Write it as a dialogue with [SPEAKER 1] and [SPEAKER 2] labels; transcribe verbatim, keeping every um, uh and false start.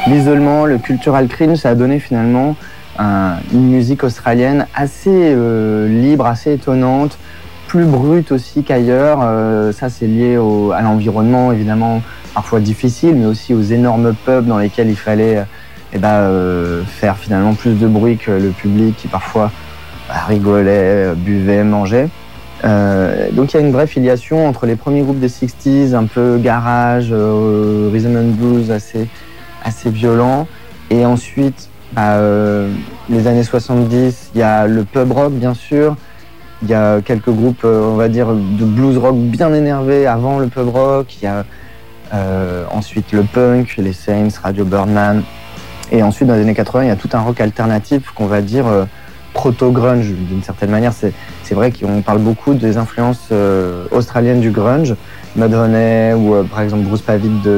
[SPEAKER 1] l'isolement, le cultural cringe, ça a donné finalement un, une musique australienne assez euh, libre, assez étonnante, plus brute aussi qu'ailleurs. Euh, ça, c'est lié au, à l'environnement, évidemment, parfois difficile, mais aussi aux énormes pubs dans lesquels il fallait eh ben, euh, faire finalement plus de bruit que le public qui parfois bah, rigolait, buvait, mangeait. Euh, donc il y a une vraie filiation entre les premiers groupes des sixties, un peu garage, euh, rhythm and blues assez, assez violent, et ensuite bah, euh, les années soixante-dix, il y a le pub rock bien sûr, il y a quelques groupes euh, on va dire de blues rock bien énervés avant le pub rock, il y a euh, ensuite le punk, les Saints, Radio Birdman, et ensuite dans les années quatre-vingts il y a tout un rock alternatif qu'on va dire euh, proto-grunge d'une certaine manière. C'est, c'est vrai qu'on parle beaucoup des influences euh, australiennes du grunge, Mudhoney ou euh, par exemple Bruce Pavitt de